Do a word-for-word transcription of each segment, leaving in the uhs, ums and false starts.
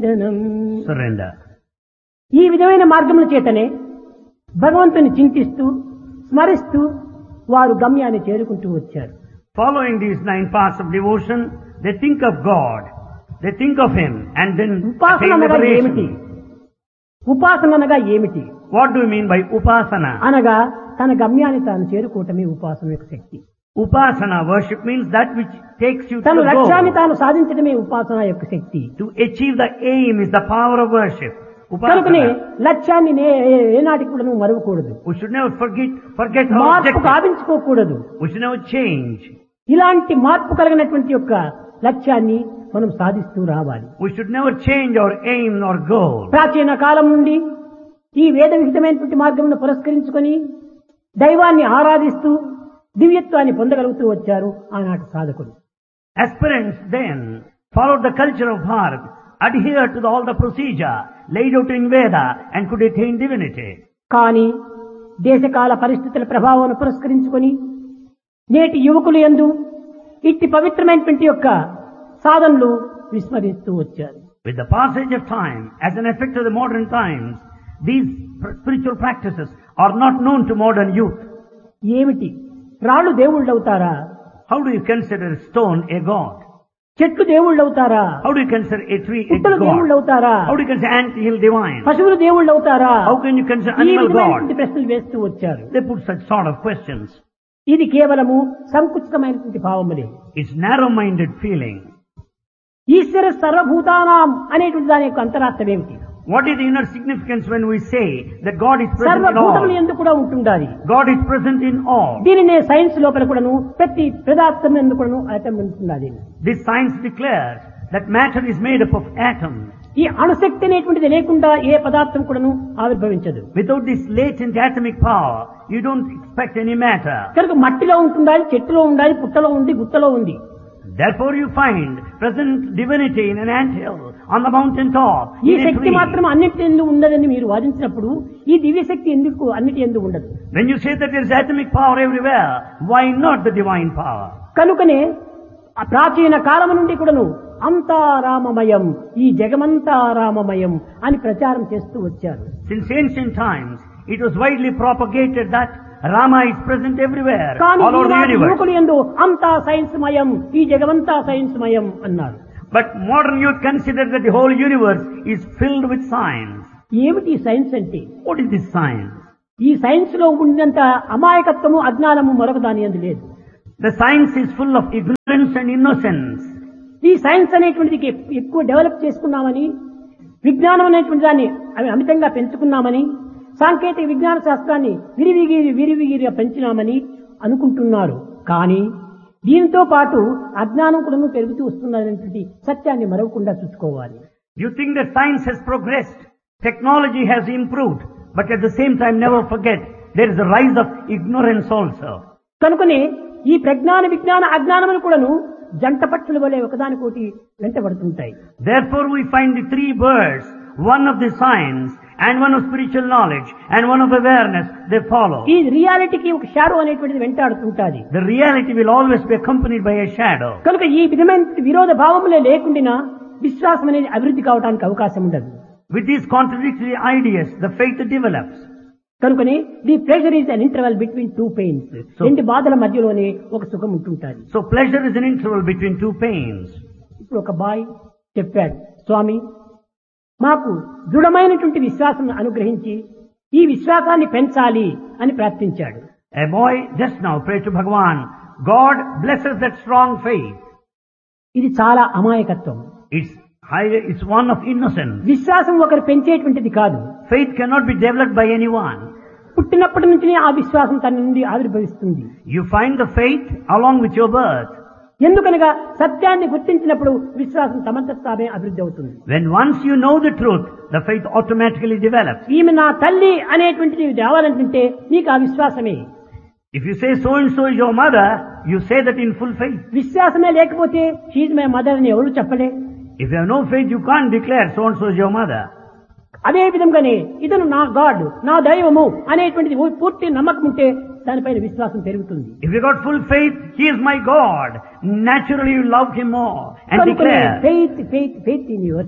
నివేదనం. Surrender. ఈ విధమైన మార్గముల చేతనే భగవంతుని చింతిస్తూ స్మరిస్తూ వారు గమ్యాన్ని చేరుకుంటూ వచ్చారు. Following these nine paths of devotion, they think of God, they think of Him, and then ఉపాసన attain అనగా ఏమిటి? liberation. ఉపాసన అనగా ఏమిటి What do you mean by upasana? అనగా తన గమ్యాన్ని తాను చేరుకోవటమే ఉపాసన యొక్క శక్తి. Upasana worship means that which takes you to తన the లక్ష్యాన్ని goal. తాను సాధించడమే ఉపాసన యొక్క శక్తి. To achieve the aim is the power of worship. కనుకనే Upasana. లక్ష్యాన్ని నే- ఏనాటికి కూడా నువ్వు మరవకూడదు, We should never forget, forget our మార్పు objective. కావించుకోకూడదు. We should never change. ఇలాంటి మార్పు కలిగినటువంటి యొక్క లక్ష్యాన్ని మనం సాధిస్తూ రావాలి. We should never change our aim or goal. ప్రాచీన కాలం నుండి ఈ వేద విహితమైనటువంటి మార్గమును పురస్కరించుకొని దైవాన్ని ఆరాధిస్తూ దివ్యత్వాన్ని పొందగలుగుతూ వచ్చారు ఆనాటి సాధకులు. Aspirants then followed the culture of Bharat, adhered to the, all the procedure laid out in Veda and could attain divinity. కానీ దేశకాల పరిస్థితుల ప్రభావాన్ని పురస్కరించుకొని నేటి యువకులు యందు ఇట్టి పవిత్రమైనటువంటి యొక్క సాధనలు విస్మరిస్తూ వచ్చారు. With the passage of time, as an effect of the modern times, these pr- spiritual practices are not known to modern youth. ఏమిటి రాళ్ళు దేవుళ్ళవుతారా? How do you consider a stone a god? చెట్లు దేవుళ్ళవుతారా? How do you consider a tree a పుట్టలు god? దేవుళ్ళవుతారా? How do you consider ant hill divine? పశువులు దేవుళ్ళవుతారా? How can you consider ఈ animal విధమైనటువంటి god? ప్రశ్నలు వేస్తూ వచ్చారు. They put such sort of questions. ఇది కేవలము సంకుచితమైనటువంటి భావములే. It's narrow-minded feeling. ఈశ్వర సర్వభూతానాం అనేటువంటి దాని యొక్క అంతరార్థం ఏమిటి? What is the inner significance when we say that God is present in సర్వభూతములు all? ఎందుకు కూడా ఉంటుండాలి. God is present in all. దీనినే సైన్స్ లోపల కూడాను ప్రతి పదార్థం ఎందుకు కూడాను అటం ఉంటున్నది. This science declares that matter is made up of atoms. ఈ అణుశక్తి అనేటువంటిది లేకుండా ఏ పదార్థం కూడాను ఆవిర్భవించదు. Without this latent atomic power, you don't expect any matter. కనుక మట్టిలో ఉంటుండాలి, చెట్టులో ఉండాలి, పుట్టలో ఉంది, గుట్టలో ఉంది. Therefore you find present divinity in an anthill, on the mountain top, ఈ in a శక్తి tree. మాత్రం అన్నిటి ఎందుకు ఉండదని మీరు వాదించినప్పుడు ఈ దివ్య శక్తి ఎందుకు అన్నిటి ఎందుకు ఉండదు? When you say that there is atomic power everywhere, why not the divine power? కనుకనే ఆ ప్రాచీన కాలము నుండి కూడాను అంతా రామమయం, ఈ జగమంతా రామమయం అని ప్రచారం చేస్తూ వచ్చారు. Since ancient times, it was widely propagated that Rama is present everywhere, కానీ all over the ఈనాటి universe. యువకులు యందు అంతా సైన్స్ మయం, ఈ జగమంతా సైన్స్ మయం అన్నారు. But modern youth consider that the whole universe is filled with science. ఏమిటి ఈ సైన్స్ అంటే? What is this science? ఈ సైన్స్ లో ఉన్నంత అమాయకత్వము అజ్ఞానము మరొక దాని యందు లేదు. The science is full of ignorance and innocence. ఈ సైన్స్ అనేటువంటిది ఎక్కువ డెవలప్ చేసుకున్నామని, విజ్ఞానం అనేటువంటి దాన్ని అవి అమితంగా పెంచుకున్నామని, సాంకేతిక విజ్ఞాన శాస్త్రాన్ని విరివిగిరి విరివిగిరిగా పెంచినామని అనుకుంటున్నారు. కానీ దీంతో పాటు అజ్ఞానం కూడా పెరుగుతూ వస్తున్నటువంటి సత్యాన్ని మరవకుండా చూసుకోవాలి. You think that science has progressed, technology has improved, but at the same time never forget there is a rise of ignorance also. కనుకనే ఈ ప్రజ్ఞాన విజ్ఞాన అజ్ఞానములు కూడాను జంట పక్షుల వలె ఒకదానికోటి వెంటబడుతుంటాయి. Therefore we find the three birds, one of the science and one of spiritual knowledge and one of awareness, they follow. ఈ రియాలిటీకి ఒక షాడో అనేటువంటిది వెంటాడుతుంటాది. The reality will always be accompanied by a shadow. కనుక ఈ విధమైన విరోధ భావములే లేకుండా విశ్వాసం అనేది అభివృద్ధి కావడానికి అవకాశం ఉండదు. With these contradictory ideas, the faith develops. కనుకనే the pressure is an interval between two pains. So- రెండు బాధల మధ్యలోనే ఒక సుఖం ఉంటుంటుంది. So pleasure is an interval between two pains. ఇప్పుడు ఒక బాయ్ చెప్పాడు, స్వామి మాకు దృఢమైనటువంటి విశ్వాసం అనుగ్రహించి ఈ విశ్వాసాన్ని పెంచాలి అని ప్రార్థించాడు. A boy just now prayed to Bhagavan, God blesses that strong faith. ఇది చాలా అమాయకత్వం. It's high, it's one of innocence. విశ్వాసం ఒకరు పెంచేటువంటిది కాదు. Faith cannot be developed by anyone. పుట్టినప్పటి నుంచి ఆ విశ్వాసం తన నుండి ఆవిర్భవిస్తుంది. You find the faith along with your birth. ఎందుకనగా సత్యాన్ని గుర్తించినప్పుడు విశ్వాసం తమంతట తామే అభివృద్ధి అవుతుంది. When once you know the truth, the faith automatically develops. ఈమె నా తల్లి అనేటువంటిది రావాలంటే నీకు ఆ విశ్వాసమే. If you say so and so is your mother, you say that in full faith. విశ్వాసమే లేకపోతే షీజ్ మై మదర్ అని ఎవరు చెప్పలే. If you have no faith, you can't declare so and so is your mother. అదే విధంగానే ఇతను నా God, నా దైవము అనేటువంటిది పూర్తి నమ్మకం ఉంటే దానిపైన విశ్వాసం పెరుగుతుంది. If you got full faith, he is my God. Naturally you love him more and declare. Faith faith faith in your self,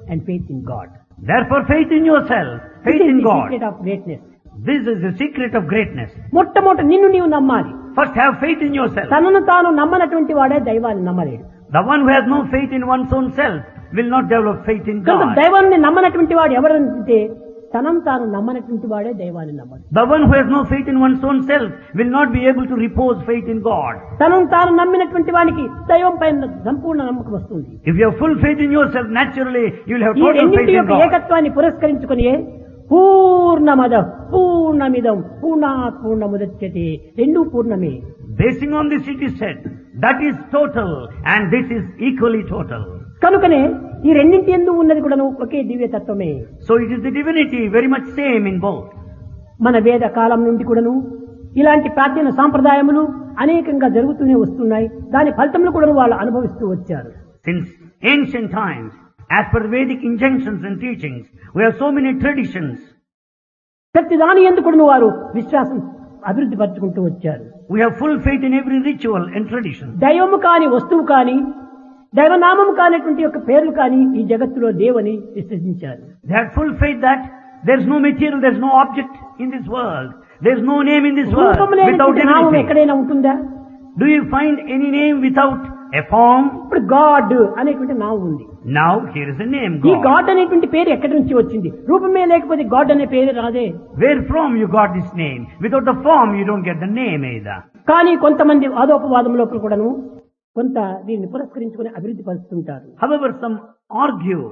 and faith in God. Therefore, faith in yourself, This faith is in the God. secret of greatness. This is the secret of greatness. మొట్టమొదట నిన్ను నీవు నమ్మాలి. First, have faith in yourself. తనను తాను నమ్మనటువంటి వాడే దైవాన్ని నమ్మలేడు. The one who has no faith in one's own self will not develop faith in కనుక God. దైవాన్ని నమ్మనటువంటి వాడు ఎవరంటే తనను తాను నమ్మనటువంటి వాడే దైవాన్ని నమ్మడు. The one who has no faith in one's own self will not be able to repose faith in God. తనను తాను నమ్మినటువంటి వానికి దైవం పైన సంపూర్ణ నమ్మకం వస్తుంది. If you have full faith in yourself, naturally you will have ఈ total faith రెండింటి in యొక్క God. ఏకత్వాన్ని పురస్కరించుకుని పూర్ణమద పూర్ణమిదం పూర్ణాత్ పూర్ణముదచ్యతే రెండు పూర్ణమే. Basing on this, it is said that is total and this is equally total. కనుకనే ఈ రెండింటి యందు ఉన్నది కూడా ఒకే దివ్యతత్వమే. So it is the divinity very much same in both. మన వేద కాలం నుండి కూడాను ఇలాంటి ప్రాచీన సాంప్రదాయములు అనేకంగా జరుగుతూనే వస్తున్నాయి. దాని ఫలితములు కూడా వాళ్ళు అనుభవిస్తూ వచ్చారు. Since ancient times, as per Vedic injunctions and teachings, we have so many traditions. ప్రతి దాని యందు కూడా వారు విశ్వాసం అభివృద్ధి పరచుకుంటూ వచ్చారు. We have full faith in every ritual and tradition. దైవము కాని వస్తువు కాని దైవనామము కానిటువంటి యొక్క పేర్లు కాని ఈ జగత్తులో లేవని విశ్వసించారు. They had full faith that there is no material, there is no object in this world. There is no name in this world రూపం without లేనటువంటి నామం anything. ఎక్కడైనా ఉంటుందా? Do you find any name without a form? ఇప్పుడు God అనేటువంటి నామం ఉంది. Now here is a name, ఈ God. గాడ్ అనేటువంటి పేరు ఎక్కడి నుంచి వచ్చింది? రూపమే లేకపోతే గాడ్ అనే పేరు రాదే. Where from you got this name? Without the form you don't get the name either. కానీ కొంతమంది వాదోపవాదం లోపల కూడాను కొంత దీన్ని పురస్కరించుకుని అభివృద్ధి పరుస్తుంటారు. However, some argue.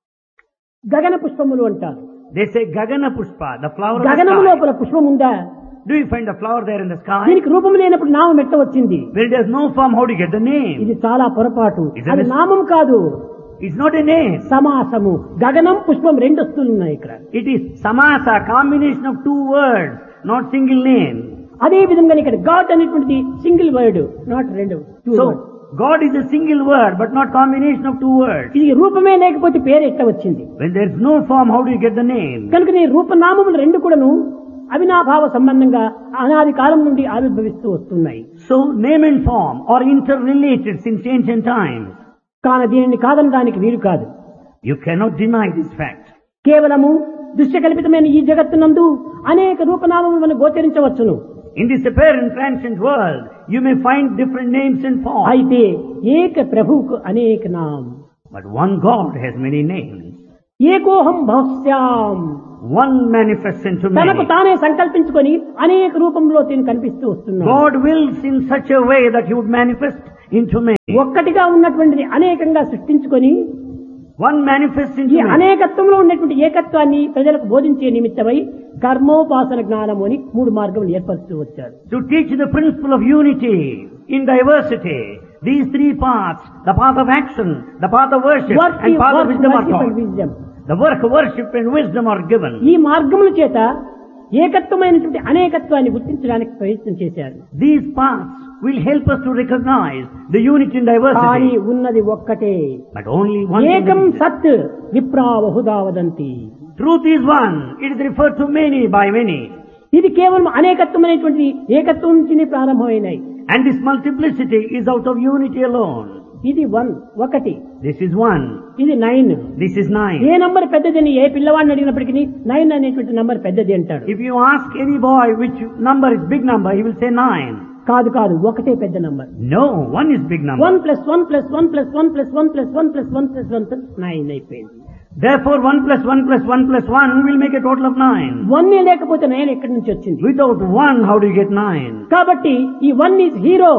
గగన పుష్పములు అంటారు. They say Gagana Pushpa, the flower of the గగనము sky. లోపల పుష్పం ఉందా? Do you find a flower there in the sky? దీనికి రూపం లేనప్పుడు నామం ఎట్ట వచ్చింది? Where it has no form, how do you get the name? ఇది చాలా పొరపాటు. Is it అది a- నామం కాదు, It's not a name. సమాసము. గగనం పుష్పం రెండు వస్తువులు ఉన్నాయి ఇక్కడ. It is samasa, combination of two words, not single name. అదే విధంగా ఇక్కడ గాడ్ అనేటువంటిది సింగిల్ వర్డ్, నాట్ రెండు. two So, words. God is a single word, but not combination of two words. ఇది రూపమే లేకపోతే పేరు ఎట్ట వచ్చింది? When there is no form, how do you get the name? కనుక నీ రూపనామములు రెండు కూడాను అవినాభావ సంబంధంగా అనాది కాలం నుండి ఆవిర్భవిస్తూ వస్తున్నాయి. So, name and form are interrelated since ancient times. కాన దీనిని కాదనడానికి వీలు కాదు. You cannot deny this fact. కేవలము దృశ్యకల్పితమైన ఈ జగత్తునందు అనేక రూపనామములు మనం గోచరించవచ్చును. In this apparent transient world, you may find different names and forms. అయితే ఏక ప్రభువుకు అనేక నాం. But one God has many names. ఏకోహం భవస్యాం. One manifests into తనకు many. తానే సంకల్పించుకొని అనేక రూపంలో తిని కనిపిస్తూ వస్తున్నాడు. God wills in such a way that He would manifest into many. ఒక్కటిగా ఉన్నటువంటిది అనేకంగా సృష్టించుకొని One manifests ఈ into many. అనేకత్వంలో ఉన్నటువంటి ఏకత్వాన్ని ప్రజలకు బోధించే నిమిత్తమై కర్మోపాసన జ్ఞానము అని మూడు మార్గములు ఏర్పరుస్తూ వచ్చారు. To teach the principle of unity in diversity, these three paths, the path of action, the path of worship, Work, and path of work, wisdom are worship and taught. wisdom. The work of worship and wisdom are given. ఈ మార్గముల చేత ఏకత్వమైనటువంటి అనేకత్వాన్ని గుర్తించడానికి ప్రయత్నం చేశారు. These paths will help us to recognize the unity in కానీ diversity. ఉన్నది ఒక్కటే. But only one ఏకం thing is- సత్ విప్రా Bahuda వదంతి. Truth is one. It is referred to many by many. ఇది కేవలం అనేకత్వమైనటువంటి ఏకత్వం నుంచినే ప్రారంభమైనాయి. And this multiplicity is out of unity alone. ఇది one ఒకటి, This is one. ఇది nine. This is nine. A number పెద్దదని ఏ పిల్లవాడిని అడిగినప్పటికీ nine అనేటువంటి number పెద్దది అంటాడు. If you ask any boy which number is big number, he will say nine. కాదు కాదు, ఒకటే పెద్ద number. No, one is big number. One plus one plus one plus one plus one plus one plus one plus one plus nine అయిపోయింది. Therefore, one plus one plus one plus one will make a total of nine. One లేకపోతే nine ఎక్కడి నుంచి వచ్చింది? Without one, how do you get nine? కాబట్టి ఈ one is hero,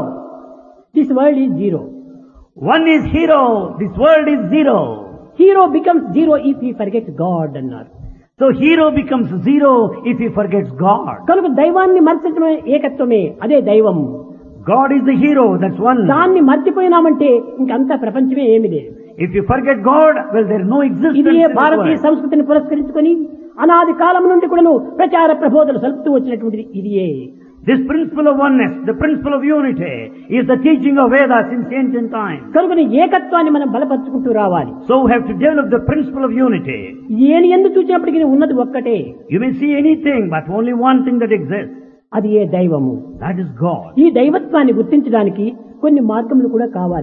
this world is zero. One is hero, this world is zero. Hero becomes zero if he forget God అన్నారు. So hero becomes zero if he forgets God. కనుక దైవాన్ని మర్చడమే ఏకత్వమే, అదే దైవం. God is the hero, that's one. దాన్ని మర్చిపోయినామంటే ఇంకంతా ప్రపంచమే ఏమి లేదు. If you forget God, well, there is no existence ఇది in this భారతీయ world. సంస్కృతిని పురస్కరించుకొని అనాది కాలం నుండి కూడాను ప్రచార ప్రబోధలు సలుపుతూ వచ్చినటువంటిది ఇదియే. This principle of oneness, the principle of unity, is the teaching of Vedas since ancient times. కనుక ఏకత్వాన్ని మనం బలపరుచుకుంటూ రావాలి. So we have to develop the principle of unity. ఏని ఎందు చూసినప్పటికీ ఉన్నది ఒక్కటే, You may see anything, but only one thing that exists. అది ఏ దైవము. That is God. ఈ దైవత్వాన్ని గుర్తించడానికి కొన్ని మార్గములు కూడా కావాలి.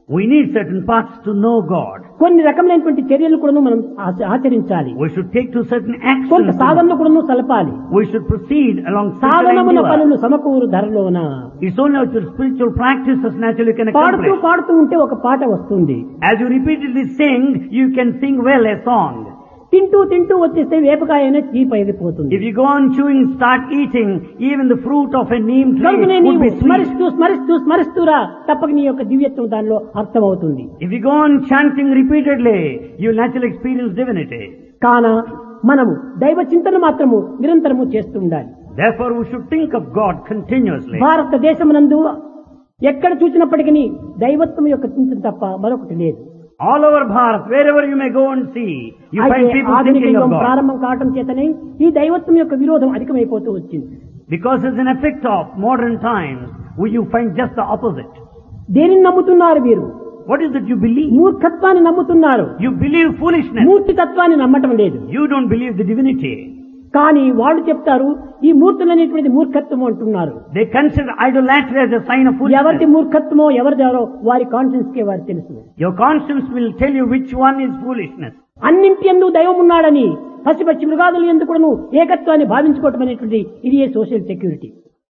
We need certain paths to know God. కొన్ని రకములైనటువంటి చర్యలు కూడా మనం ఆచ- ఆచరించాలి. We should take to certain కొంత actions. సాధనలు కూడా సలపాలి. We should proceed along spiritual సాధనమున endeavor. పనులు సమకూరు ధరలోన. It's only out your spiritual practices naturally can పాడుతూ accomplish. పాడుతూ ఉంటే ఒక పాట వస్తుంది. As you repeatedly sing, you can sing well a song. తింటూ తింటూ వచ్చేస్తే వేపకాయ అనేది తీపి అయిపోతుంది. If you go on chewing, start eating, even the fruit of a neem tree కనుకనే would నీవు be sweet. స్మరిస్తూ స్మరిస్తూ స్మరిస్తూరా తప్పక నీ యొక్క దివ్యత్వం దానిలో అర్థమవుతుంది. If you go on chanting repeatedly, you will naturally experience divinity. కాన మనము దైవ చింతన మాత్రము నిరంతరము చేస్తూ ఉండాలి. Therefore, we should think of God continuously. భారతదేశమునందు ఎక్కడ చూసినప్పటికీ దైవత్వం యొక్క చింతన తప్ప మరొకటి లేదు. All over Bharat, wherever you may go and see, you అయితే find people ఆధునిక thinking యుగం of God. ప్రారంభం కావటం చేతనే ఈ దైవత్వం యొక్క విరోధం అధికమైపోతూ వచ్చింది. Because as an effect of modern times, will you find just the opposite. దేనిని నమ్ముతున్నారు మీరు? What is that you believe? మూర్ఖత్వాన్ని నమ్ముతున్నారు. You believe foolishness. మూర్తితత్వాన్ని నమ్మటం లేదు. You don't believe the divinity. కానీ వాళ్ళు చెప్తారు ఈ మూర్తులు అనేటువంటిది మూర్ఖత్వం అంటున్నారు. They consider idolatry as a sign of ఎవరిది foolishness. మూర్ఖత్వమో ఎవరిదారో వారి కాన్షియన్స్ కే వారు తెలుసు. Your conscience will tell you which one is foolishness. అన్నింటి యందు దైవం ఉన్నాడని పసి పచ్చి మృగాదులు ఎందుకు కూడాను ఏకత్వాన్ని భావించుకోవటం అనేటువంటిది ఇది ఏ social security.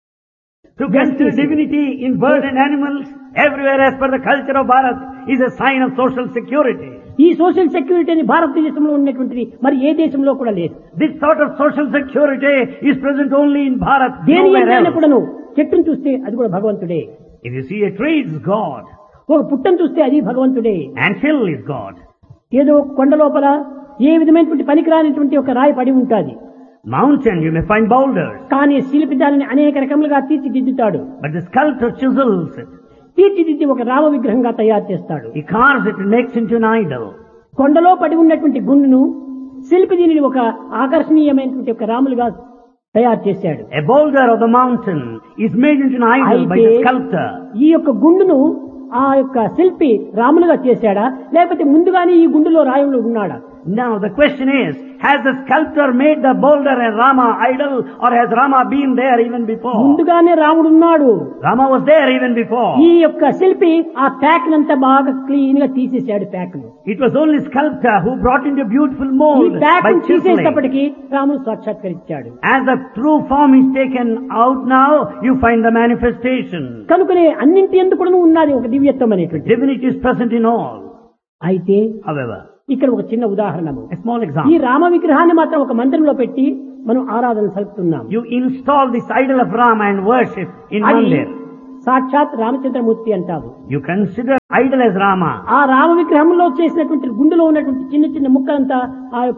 To consider divinity in birds and animals everywhere as per the culture of Bharat is a sign of social security. ఈ సోషల్ సెక్యూరిటీ అని భారతదేశంలో ఉన్నటువంటిది మరి ఏ దేశంలో కూడా లేదు. This sort of social security is present only in Bharat, దేని nowhere ఎంతైనా else. కూడాను చెట్టును చూస్తే అది కూడా భగవంతుడే. If you see a tree, it's God. ఒక పుట్టను చూస్తే అది భగవంతుడే. And hill is God. ఏదో కొండ లోపల ఏ విధమైనటువంటి పనికిరానిటువంటి ఒక రాయి పడి ఉంటుంది. Mountain, you may find boulders. కానీ శిల్పి దానిని అనేక రకములుగా తీర్చిదిద్దుతాడు. But the sculptor chisels it. తీర్చిదిద్ది ఒక రామ విగ్రహంగా తయారు చేస్తాడు. He carves it and makes into an idol. కొండలో పడి ఉన్నటువంటి గుండును శిల్పి దీనిని ఒక ఆకర్షణీయమైనటువంటి ఒక రాములుగా తయారు చేశాడు. A boulder of the mountain is made into an idol by the sculptor. ఈ యొక్క గుండును ఆ యొక్క శిల్పి రాములుగా చేశాడా లేకపోతే ముందుగానే ఈ గుండులో రాయుడు ఉన్నాడా? Now the question is, has the sculptor made the boulder a Rama idol or has Rama been there even before? ముందుగానే రాముడు ఉన్నాడు. Rama was there even before. ఈ యొక్క శిల్పి ఆ ప్యాక్ నంతా బాగా క్లీన్ గా తీసేశాడు ప్యాక్ ను. It was only sculptor who brought into beautiful ఈ mold ప్యాక్ by ను chiseling. తీసేటప్పటికి రాముడు సాక్షాత్కరించాడు. As the true form is taken out now, you find the manifestation. కనుకనే అన్నింటి ఎందుకు కూడా ఉన్నది ఒక దివ్యత్వం అనేటువంటి. Divinity is present in all. అయితే However, ఇక్కడ ఒక చిన్న ఉదాహరణము. a small ఈ example. రామ విగ్రహాన్ని మాత్రం ఒక మందిరంలో పెట్టి మనం ఆరాధన సలుపుతున్నాం. You install this idol of Rama and worship in అది Mandir. సాక్షాత్ రామచంద్రమూర్తి అంటారు. You consider idol as Rama. ఆ రామ విగ్రహంలో చేసినటువంటి గుండెలో ఉన్నటువంటి చిన్న చిన్న ముక్కలంతా ఆ యొక్క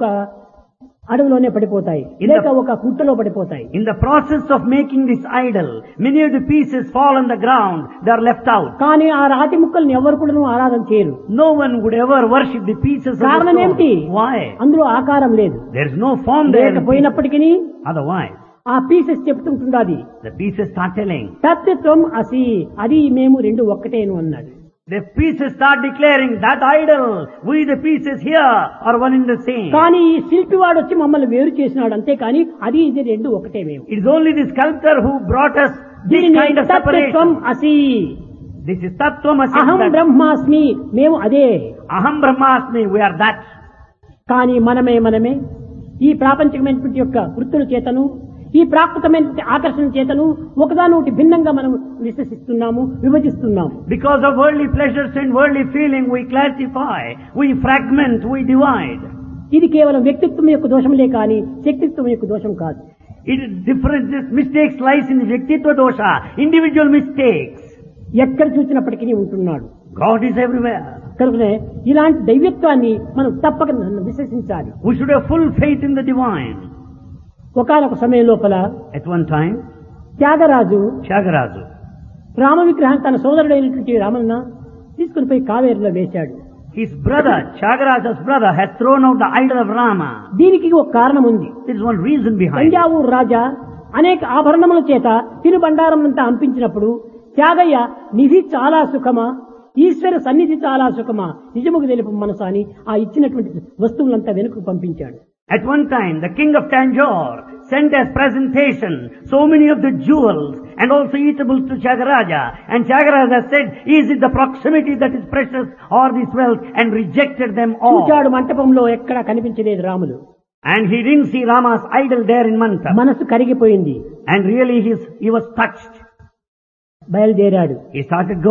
అడవిలోనే పడిపోతాయి, In లేక the- ఒక పుట్టలో పడిపోతాయి. In the process of making this idol, many of the pieces fall on the ground. They are left out. కానీ ఆ రాతి ముక్కల్ని ఎవరు కూడా ఆరాధన చేయరు. No one would ever worship the pieces of the కారణం ఏమిటి? stone. Why? అందులో ఆకారం లేదు. There is no form there. in pieces. లేకపోయినప్పటికీ Otherwise, ఆ pieces చెప్తుంటున్నది the pieces start telling. తత్వం అసి అది మేము రెండు ఒక్కటేను అన్నాడు. The pieces start declaring that idol, we the pieces here are one in the same. కానీ ఈ శిల్పి వాడు వచ్చి మమ్మల్ని వేరు చేసినాడు అంతే కానీ అది ఇది రెండు ఒకటే మేము. It is only the sculptor who brought us this దీనిని kind of తత్వం separation. అసి This is Tattvamasi. అహం that- బ్రహ్మాస్మి మేము అదే. Aham Brahmasmi, we are that. కానీ మనమే మనమే ఈ ప్రాపంచికమైనటువంటి యొక్క వృత్తుల చేతను ఈ ప్రాకృతమైనటువంటి ఆకర్షణ చేతను ఒకదానొకటి భిన్నంగా మనం విశ్వసిస్తున్నాము, విభజిస్తున్నాము. Because of worldly pleasures and worldly feeling, we classify, we fragment, we divide. ఇది కేవలం వ్యక్తిత్వం యొక్క దోషములే కానీ శక్తిత్వం యొక్క దోషం కాదు. It is different. This mistakes lies in the Vyaktitva dosha, individual mistakes. ఎక్కడ చూసినప్పటికీ ఉంటున్నాడు. God is everywhere. కనుకనే ఇలాంటి దైవత్వాన్ని మనం తప్పక విశ్వసించాలి. We should have full faith in the divine. ఒకానొక సమయం లోపల At one time, Tyagaraju Tyagaraja, Rama విగ్రహం తన సోదరుడైనటువంటి రామన్న తీసుకుని పోయి కావేరిలో వేశాడు. his brother, Tyagaraja's brother, has thrown out the idol of Rama. దీనికి ఒక కారణం ఉంది. There is one reason behind it. Thanjavur రాజా అనేక ఆభరణముల చేత తినుబండారములంతా అంపించినప్పుడు త్యాగయ్య నిధి చాలా సుఖమా, ఈశ్వర సన్నిధి చాలా సుఖమా, నిజముకు తెలుపు మనసు అని ఆ ఇచ్చినటువంటి వస్తువులంతా వెనుకకు పంపించాడు. At one time, the king of Tanjore sent as presentation so many of the jewels and also eatables to Tyagaraja. And Tyagaraja said, is it the proximity that is precious or this wealth? And rejected them all. చూచాడు మంటపంలో ఎక్కడా కనిపించలేదు Ramulu. And he didn't see Rama's idol there in Mantap. మనసు కరిగిపోయింది. And really his, he was touched. బయలుదేరాడు. He started going.